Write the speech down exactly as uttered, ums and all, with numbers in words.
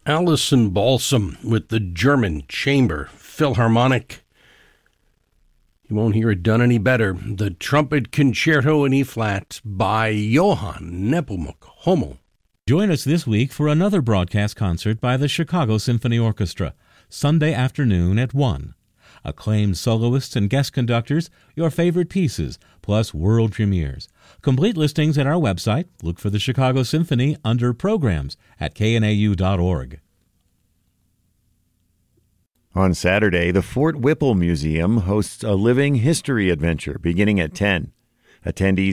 Alison Balsam with the German Chamber Philharmonic. You won't hear it done any better. The Trumpet Concerto in E-flat by Johann Nepomuk Hummel. Join us this week for another broadcast concert by the Chicago Symphony Orchestra, Sunday afternoon at one. Acclaimed soloists and guest conductors, your favorite pieces, plus world premieres. Complete listings at our website. Look for the Chicago Symphony under Programs at k n a u dot org. On Saturday, the Fort Whipple Museum hosts a living history adventure beginning at ten. Attendees